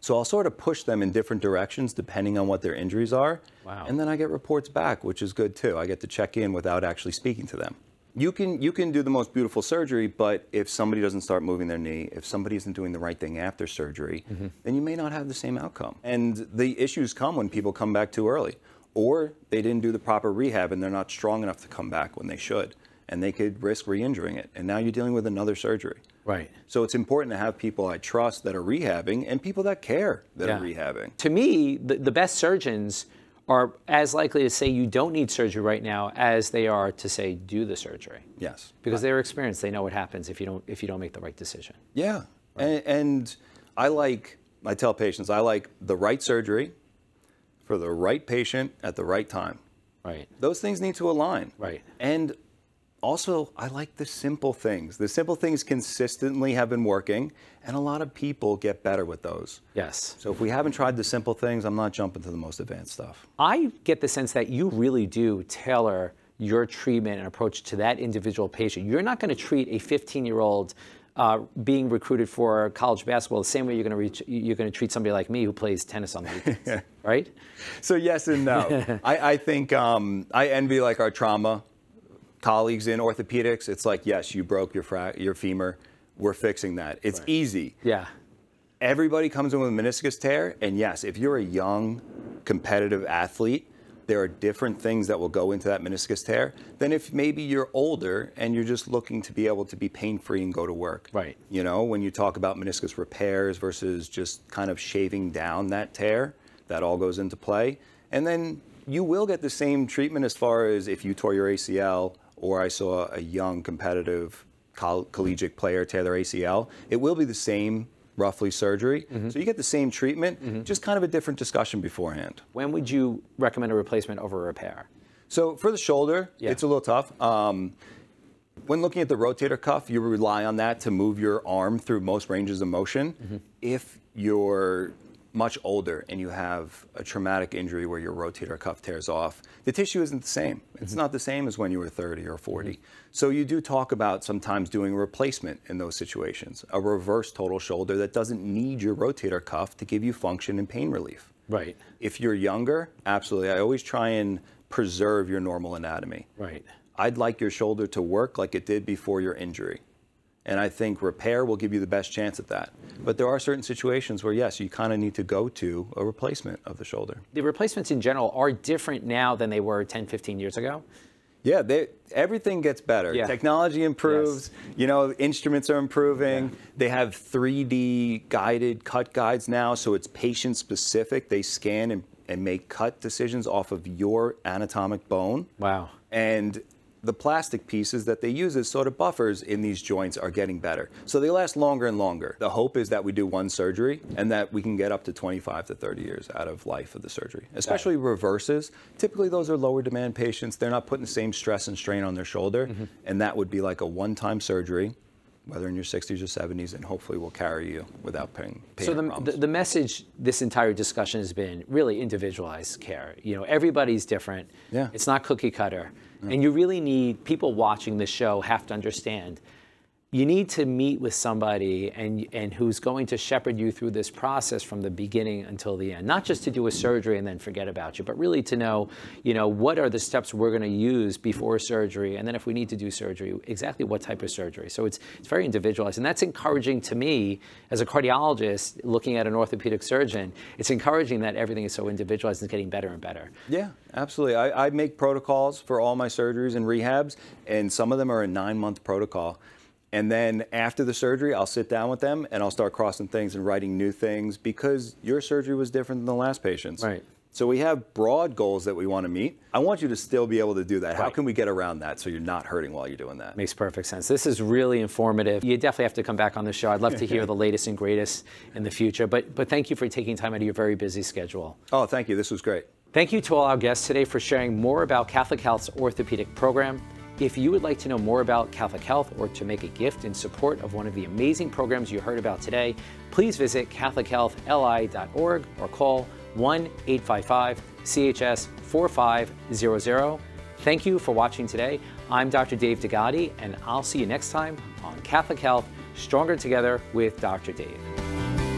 So I'll sort of push them in different directions depending on what their injuries are. Wow. And then I get reports back, which is good too. I get to check in without actually speaking to them. You can do the most beautiful surgery, but if somebody doesn't start moving their knee, if somebody isn't doing the right thing after surgery, then you may not have the same outcome. And the issues come when people come back too early, or they didn't do the proper rehab and they're not strong enough to come back when they should, and they could risk re-injuring it. And now you're dealing with another surgery. Right. So it's important to have people I trust that are rehabbing and people that care that are rehabbing. To me, the best surgeons are as likely to say you don't need surgery right now as they are to say do the surgery. Yes. Because they're experienced. They know what happens if you don't make the right decision. Yeah. Right. And I tell patients, I like the right surgery for the right patient at the right time. Right. Those things need to align. Right. And also, I like the simple things. The simple things consistently have been working, and a lot of people get better with those. Yes. So if we haven't tried the simple things, I'm not jumping to the most advanced stuff. I get the sense that you really do tailor your treatment and approach to that individual patient. You're not going to treat a 15-year-old being recruited for college basketball the same way you're going to treat somebody like me who plays tennis on the weekends, right? So yes and no. I think I envy like our trauma colleagues in orthopedics. It's like, yes, you broke your femur. We're fixing that. It's easy. Yeah. Everybody comes in with a meniscus tear, and yes, if you're a young, competitive athlete, there are different things that will go into that meniscus tear than if maybe you're older and you're just looking to be able to be pain-free and go to work. Right. You know, when you talk about meniscus repairs versus just kind of shaving down that tear, that all goes into play. And then you will get the same treatment as far as if you tore your ACL or I saw a young competitive collegiate player tear their ACL. It will be the same roughly surgery. So you get the same treatment, just kind of a different discussion beforehand. When would you recommend a replacement over a repair? So for the shoulder, it's a little tough. When looking at the rotator cuff, you rely on that to move your arm through most ranges of motion. If you're much older and you have a traumatic injury where your rotator cuff tears off, the tissue isn't the same. It's not the same as when you were 30 or 40. So you do talk about sometimes doing a replacement in those situations, a reverse total shoulder that doesn't need your rotator cuff to give you function and pain relief. Right. If you're younger, absolutely. I always try and preserve your normal anatomy. Right. I'd like your shoulder to work like it did before your injury. And I think repair will give you the best chance at that. But there are certain situations where, yes, you kind of need to go to a replacement of the shoulder. The replacements in general are different now than they were 10, 15 years ago? Yeah, everything gets better. Yeah. Technology improves. Yes. You know, instruments are improving. They have 3D guided cut guides now, so it's patient specific. They scan and make cut decisions off of your anatomic bone. Wow. And the plastic pieces that they use as sort of buffers in these joints are getting better. So they last longer and longer. The hope is that we do one surgery and that we can get up to 25 to 30 years out of life of the surgery, especially reverses. Typically those are lower demand patients. They're not putting the same stress and strain on their shoulder. And that would be like a one-time surgery, whether in your 60s or 70s, and hopefully will carry you without pain. So the message this entire discussion has been really individualized care. You know, everybody's different. Yeah. It's not cookie cutter. And you really need, people watching the show have to understand, you need to meet with somebody and who's going to shepherd you through this process from the beginning until the end. Not just to do a surgery and then forget about you, but really to know, you know, what are the steps we're going to use before surgery, and then if we need to do surgery, exactly what type of surgery. So it's very individualized, and that's encouraging to me as a cardiologist looking at an orthopedic surgeon. It's encouraging that everything is so individualized and getting better and better. Yeah, absolutely. I make protocols for all my surgeries and rehabs, and some of them are a 9-month protocol. And then after the surgery, I'll sit down with them and I'll start crossing things and writing new things because your surgery was different than the last patient's. Right. So we have broad goals that we want to meet. I want you to still be able to do that. How can we get around that so you're not hurting while you're doing that? Makes perfect sense. This is really informative. You definitely have to come back on the show. I'd love to hear the latest and greatest in the future. But thank you for taking time out of your very busy schedule. Oh, thank you. This was great. Thank you to all our guests today for sharing more about Catholic Health's orthopedic program. If you would like to know more about Catholic Health or to make a gift in support of one of the amazing programs you heard about today, please visit CatholicHealthLI.org or call 1-855-CHS-4500. Thank you for watching today. I'm Dr. Dave Degatti, and I'll see you next time on Catholic Health, Stronger Together with Dr. Dave.